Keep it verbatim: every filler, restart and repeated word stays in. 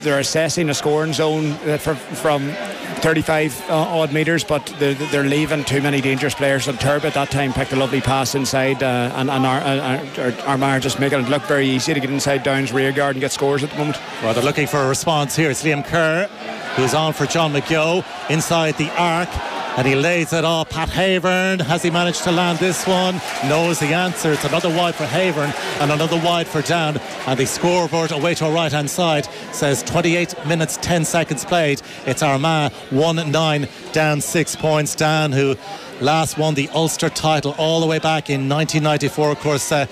They're assessing a scoring zone uh, for, from thirty-five uh, odd metres, but they're, they're leaving too many dangerous players. And Turb at that time picked a lovely pass inside, uh, and, and our, our, Armagh just making it look very easy to get inside Down's rear guard and get scores at the moment. Well, they're looking for a response here. It's Liam Kerr who's on for John McGeough inside the arc, and he lays it off. Pat Havern, has he managed to land this one? Knows the answer. It's another wide for Havern and another wide for Down, and the scoreboard away to our right hand side says twenty-eight minutes ten seconds played. It's Armagh one nine, Down six points. Down, who last won the Ulster title all the way back in nineteen ninety-four, of course, uh,